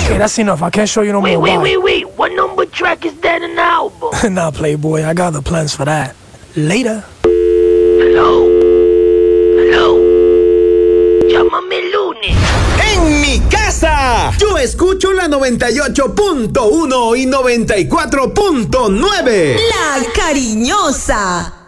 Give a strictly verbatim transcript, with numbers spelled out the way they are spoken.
Okay, that's enough. I can't show you no Wait, more. wait, Bye. wait, wait. What number track is that in the album? Nah, Playboy, I got the plans for that. Later. Hello? Hello? Llámame el lunes. En mi casa, yo escucho la noventa y ocho punto uno y noventa y cuatro punto nueve. La Cariñosa.